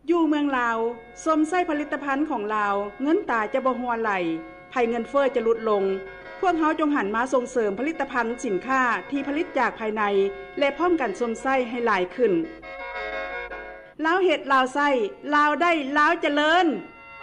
อยู่เมืองลาวส้มไส้ผลิตภัณฑ์ของลาวเงินตาจะบ่หัวไหลภัยเงินเฟ้อจะลดลงพวกเฮาจงหันมาส่งเสริมผลิตภัณฑ์สินค้าที่ผลิตจากภายในและพร้อมกันส้มไส้ให้หลายขึ้นลาวเฮ็ดลาวไส้ลาวได้ลาวเจริญ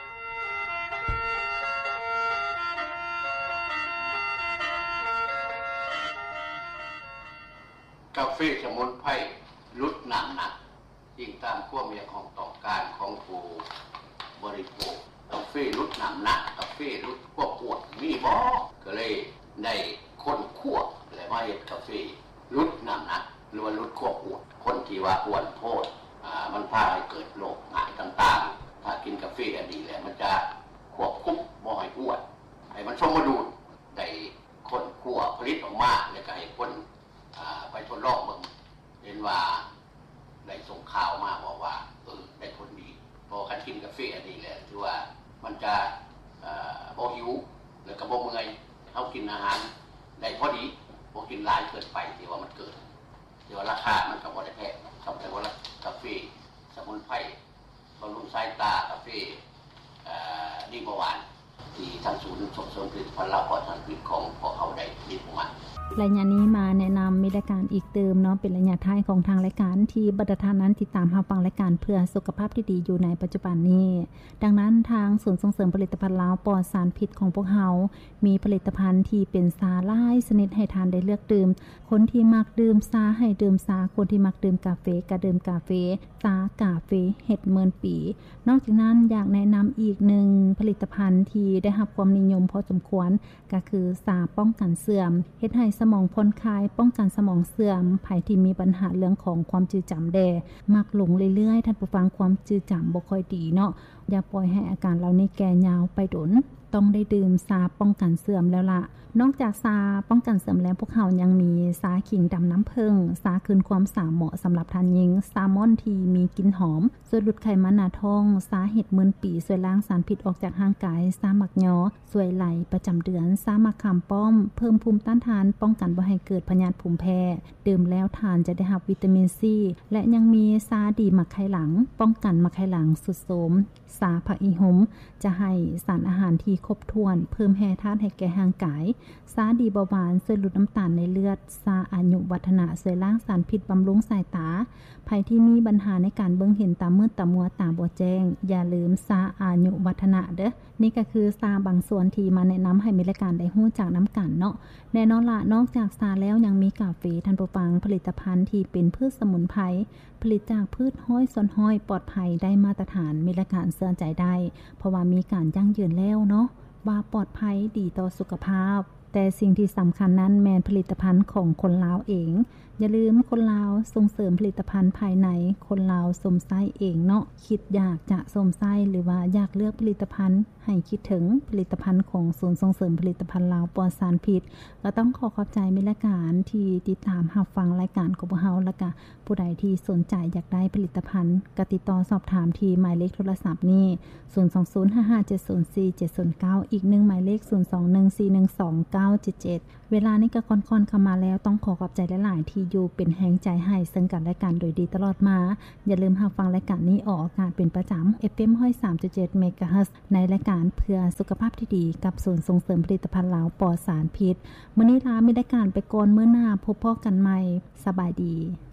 กาแฟสมุนไพรลดน้ำหนักยิ่งตามความอยากของต้องการของผู้บริโภคกาแฟลดน้ำหนักกาแฟลดความอ้วนมีบ่ก็เลยได้คนคั่วและมาเฮ็ดกาแฟลดน้ำหนักหรือว่าลดความอ้วนคนที่ว่าอ้วนโพดมันพาให้เกิดโรคหายต่างๆถ้ากินกาแฟอันนี้แล้วมันจะควบคุมบ่ให้อ้วนให้มันสมดุลได้คนคั่วผลิตออกมาแล้วก็ให้คนไปทดลองเบิ่งเห็นว่าได้ส่งข่าวมาบอกว่าได้ผลดีพอคันกินกาแฟอันนี้แหละถือว่ามันจะบ่หิวแล้วก็บ่เมื่อยเฮากินอาหารได้พอดีบ่กินหลายเกินไปที่ว่ามันเกินที่ว่าราคามันก็บ่ได้แพงครับแต่ว่ากาแฟสมุนไพรบำรุงสายตากาแฟดีเบาหวานที่ทางศูนย์ส่งเสริมผลิตภัณฑ์เราปลอดสารพิษของพวกเขาได้มีประมาณระยะนี้มาแนะนำมีรายการอีกเติมเนาะเป็นระยะท้ายของทางรายการที่บรรดาท่านนั้นติดตามรับฟังรายการเพื่อสุขภาพที่ดีอยู่ในปัจจุบันนี้ดังนั้นทางศูนย์ส่งเสริมผลิตภัณฑ์ลาวปลอดสารพิษของพวกเฮามีผลิตภัณฑ์ที่เป็นซาหลายชนิดให้ทานได้เลือกดื่มคนที่มักดื่มซาให้ดื่มซาคนที่มักดื่มกาแฟก็ดื่มกาแฟซากาแฟเฮ็ดเมินปีนอกจากนั้นอยากแนะนำอีกหนึ่งผลิตภัณฑ์ที่ได้รับความนิยมพอสมควรก็คือซาป้องกันเสื่อมเฮ็ดให้สมองผ่อนคลายป้องกันสมองเสื่อมภัยที่มีปัญหาเรื่องของความจืดจำแดมักหลงเรื่อยๆท่านผู้ฟังความจืดจำบ่ค่อยดีเนาะอย่าปล่อยให้อาการเหล่านี้แก่ยาวไปดนต้องได้ดื่มซาป้องกันเสื่อมแล้วล่ะนอกจากซาป้องกันเสื่อมแล้วพวกเขายังมีซาขิงดำน้ำผึ้งซาคืนความสามเหมาะสำหรับท่านหญิงซามอนที่มีกลิ่นหอมช่วยลดไขมันหน้าท้องซาเห็ดมึนปีช่วยล้างสารพิษออกจากร่างกายซาหมักยอช่วยไหลประจำเดือนซามะขามป้อมเพิ่มภูมิต้านทานป้องกันบ่ให้เกิดพยาธิภูมิแพ้ดื่มแล้วทานจะได้รับวิตามินซีและยังมีซาดีหมักไข่หลังป้องกันมะไข่หลังสุดโทรมซาผักอีหมจะให้สารอาหารที่ครบถ้วนเพิ่มแร่ธาตุให้แก่ร่างกายซาดีเบาหวานช่วยลดน้ำตาลในเลือดซาอายุวัฒนะช่วยล้างสารพิษบำรุงสายตาภัยที่มีปัญหาในการเบิ่งเห็นตามืดตามัวตาบ่แจ้งอย่าลืมซาอายุวัฒนะเด้อนี่ก็คือซาบางส่วนที่มาแนะนำให้มีรายการได้ฮู้จักน้ำกันเนาะแน่นอนละนอกจากซาแล้วยังมีกาแฟท่านผู้ฟังผลิตภัณฑ์ที่เป็นพืชสมุนไพรผลิตจากพืชห้อยส้นห้อยปลอดภัยได้มาตรฐานมีรายการเชื่อใจได้เพราะว่ามีการยั่งยืนแล้วเนาะว่าปลอดภัยดีต่อสุขภาพแต่สิ่งที่สำคัญนั้นแมนผลิตภัณฑ์ของคนลาวเองอย่าลืมคนลาวส่งเสริมผลิตภัณฑ์ภายในคนลาวสมไส้เองเนาะคิดอยากจะสมไส้หรือว่าอยากเลือกผลิตภัณฑ์ให้คิดถึงผลิตภัณฑ์ของศูนย์ส่งเสริมผลิตภัณฑ์ลาวปลอดสารพิษก็ต้องขอบใจมิตรการที่ติดตามรับฟังรายการของพวกเราแล้วก็ผู้ใดที่สนใจอยากได้ผลิตภัณฑ์ก็ติดต่อสอบถามที่หมายเลขโทรศัพท์นี้02055704709อีก1หมายเลข0214129777เวลานี้ก็ค่อนๆเข้ามาแล้วต้องขอบใจหลายๆที่อยู่เป็นแรงใจให้ซึ่งกันและกันโดยดีตลอดมาอย่าลืมรับฟังรายการนี้ออกอากาศเป็นประจำ FM 103.7 เมกะเฮิรตซ์ในรายการเพื่อสุขภาพที่ดีกับศูนย์ส่งเสริมผลิตภัณฑ์ลาวปลอดสารพิษมื้อนี้ลามีรายการไปก่อนมื้อหน้าพบกันใหม่สบายดี